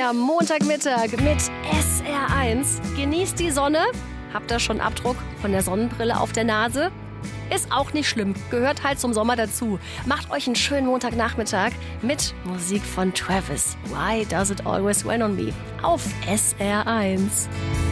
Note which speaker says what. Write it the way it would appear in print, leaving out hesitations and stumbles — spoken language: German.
Speaker 1: am Montagmittag mit SR1. Genießt die Sonne. Habt ihr schon Abdruck von der Sonnenbrille auf der Nase? Ist auch nicht schlimm, gehört halt zum Sommer dazu. Macht euch einen schönen Montagnachmittag mit Musik von Travis. Why Does It Always Rain on Me? Auf SR1.